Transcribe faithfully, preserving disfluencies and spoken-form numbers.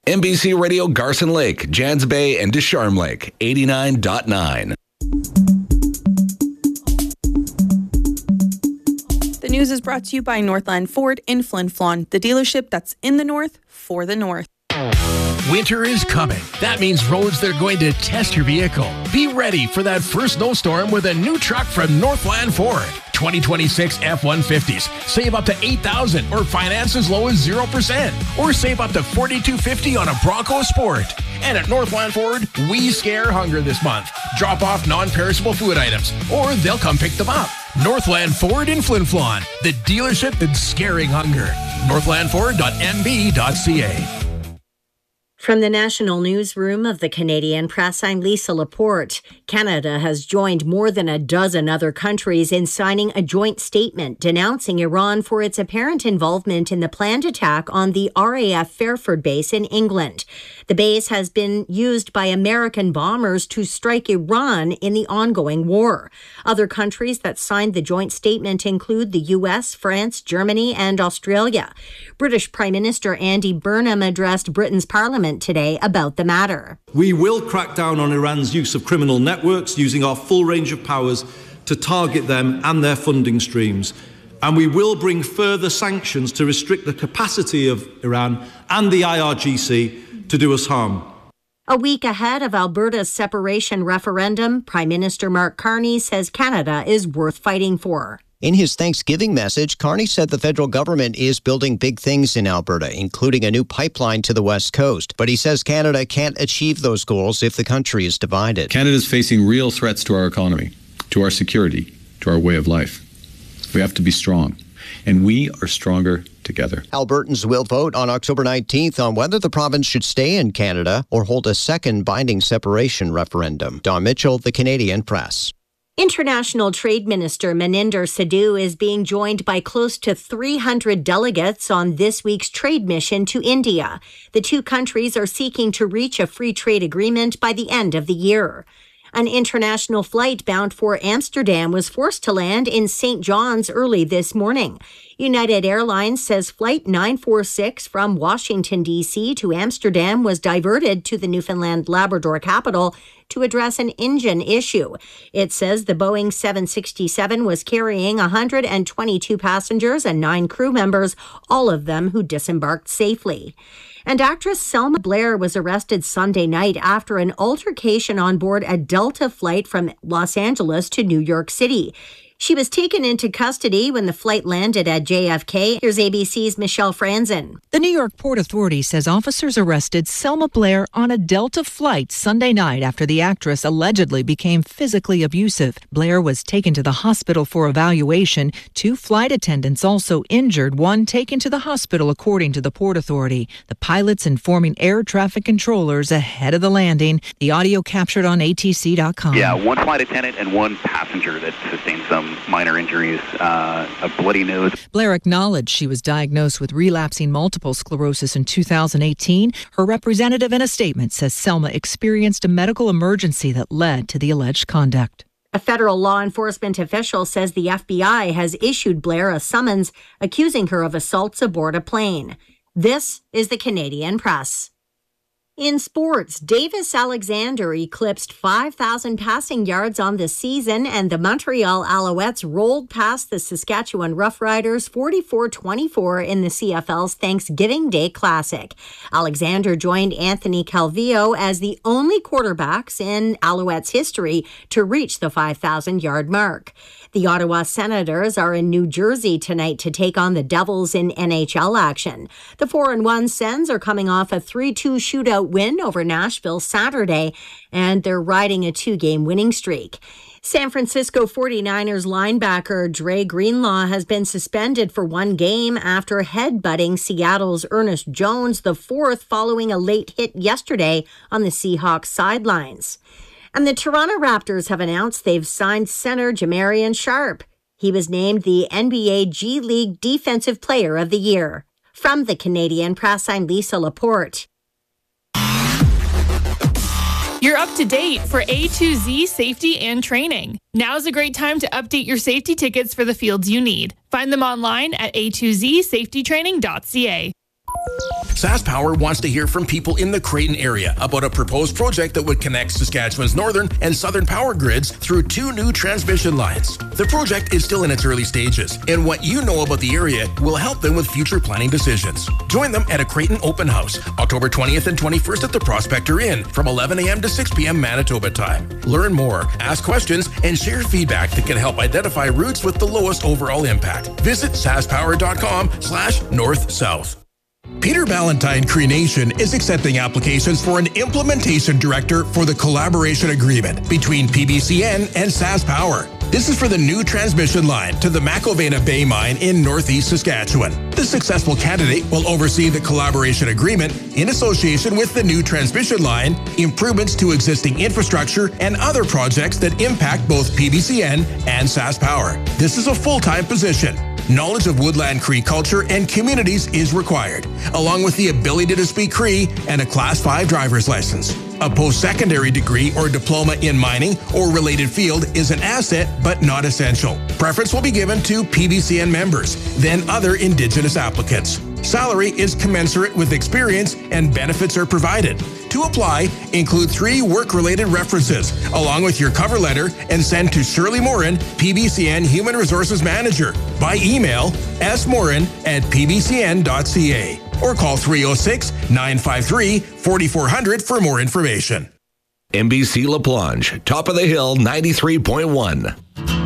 N B C Radio Garson Lake, Jans Bay, and Descharm Lake, eighty-nine point nine. The news is brought to you by Northland Ford in Flin Flon, the dealership that's in the north for the north. Winter is coming. That means roads that are going to test your vehicle. Be ready for that first snowstorm with a new truck from Northland Ford. twenty twenty-six F one fifties. Save up to eight thousand dollars or finance as low as zero percent. Or save up to forty-two fifty on a Bronco Sport. And at Northland Ford, we scare hunger this month. Drop off non-perishable food items, or they'll come pick them up. Northland Ford in Flin Flon, the dealership that's scaring hunger. northland ford dot m b dot c a. From the National Newsroom of the Canadian Press, I'm Lisa Laporte. Canada has joined more than a dozen other countries in signing a joint statement denouncing Iran for its apparent involvement in the planned attack on the R A F Fairford base in England. The base has been used by American bombers to strike Iran in the ongoing war. Other countries that signed the joint statement include the U S, France, Germany, and Australia. British Prime Minister Andy Burnham addressed Britain's Parliament today about the matter. We will crack down on Iran's use of criminal networks, using our full range of powers to target them and their funding streams. And we will bring further sanctions to restrict the capacity of Iran and the I R G C to do us harm. A week ahead of Alberta's separation referendum, Prime Minister Mark Carney says Canada is worth fighting for. In his Thanksgiving message, Carney said the federal government is building big things in Alberta, including a new pipeline to the west coast. But he says Canada can't achieve those goals if the country is divided. Canada's facing real threats to our economy, to our security, to our way of life. We have to be strong, and we are stronger together. Albertans will vote on October nineteenth on whether the province should stay in Canada or hold a second binding separation referendum. Don Mitchell, The Canadian Press. International Trade Minister Maninder Sidhu is being joined by close to three hundred delegates on this week's trade mission to India. The two countries are seeking to reach a free trade agreement by the end of the year. An international flight bound for Amsterdam was forced to land in Saint John's early this morning. United Airlines says Flight nine forty-six from Washington, D C to Amsterdam was diverted to the Newfoundland Labrador capital to address an engine issue. It says the Boeing seven sixty-seven was carrying one hundred twenty-two passengers and nine crew members, all of them who disembarked safely. And actress Selma Blair was arrested Sunday night after an altercation on board a Delta flight from Los Angeles to New York City. She was taken into custody when the flight landed at J F K. Here's A B C's Michelle Franzen. The New York Port Authority says officers arrested Selma Blair on a Delta flight Sunday night after the actress allegedly became physically abusive. Blair was taken to the hospital for evaluation. Two flight attendants also injured, one taken to the hospital, according to the Port Authority. The pilots informing air traffic controllers ahead of the landing. The audio captured on A T C dot com. Yeah, one flight attendant and one passenger that sustained some minor injuries, uh, a bloody nose. Blair acknowledged she was diagnosed with relapsing multiple sclerosis in two thousand eighteen. Her representative in a statement says Selma experienced a medical emergency that led to the alleged conduct. A federal law enforcement official says the F B I has issued Blair a summons accusing her of assaults aboard a plane. This is the Canadian Press. In sports, Davis Alexander eclipsed five thousand passing yards on the season, and the Montreal Alouettes rolled past the Saskatchewan Roughriders forty-four twenty-four in the C F L's Thanksgiving Day Classic. Alexander joined Anthony Calvillo as the only quarterbacks in Alouettes history to reach the five thousand yard mark. The Ottawa Senators are in New Jersey tonight to take on the Devils in N H L action. The four and one Sens are coming off a three two shootout win over Nashville Saturday, and they're riding a two-game winning streak. San Francisco forty-niners linebacker Dre Greenlaw has been suspended for one game after headbutting Seattle's Ernest Jones, the fourth following a late hit yesterday on the Seahawks sidelines. And the Toronto Raptors have announced they've signed center Jamarian Sharp. He was named the N B A G League Defensive Player of the Year. From the Canadian Press, I'm Lisa Laporte. You're up to date for A to Z safety and training. Now's a great time to update your safety tickets for the fields you need. Find them online at a to z safety training dot c a. SaskPower wants to hear from people in the Creighton area about a proposed project that would connect Saskatchewan's northern and southern power grids through two new transmission lines. The project is still in its early stages, and what you know about the area will help them with future planning decisions. Join them at a Creighton open house, October twentieth and twenty-first at the Prospector Inn from eleven a.m. to six p.m. Manitoba time. Learn more, ask questions, and share feedback that can help identify routes with the lowest overall impact. Visit saskpower.com slash north-south. Peter Ballantyne Cree Nation is accepting applications for an implementation director for the collaboration agreement between P B C N and SaskPower. This is for the new transmission line to the McIlvena Bay Mine in northeast Saskatchewan. The successful candidate will oversee the collaboration agreement in association with the new transmission line, improvements to existing infrastructure, and other projects that impact both P B C N and SaskPower. This is a full-time position. Knowledge of Woodland Cree culture and communities is required, along with the ability to speak Cree and a Class five driver's license. A post-secondary degree or diploma in mining or related field is an asset but not essential. Preference will be given to P B C N members, then other Indigenous applicants. Salary is commensurate with experience and benefits are provided. To apply, include three work-related references, along with your cover letter, and send to Shirley Morin, P B C N Human Resources Manager, by email smorin at p b c n dot c a or call three oh six, nine five three, four four zero zero for more information. N B C La Plonge, top of the hill, ninety-three point one.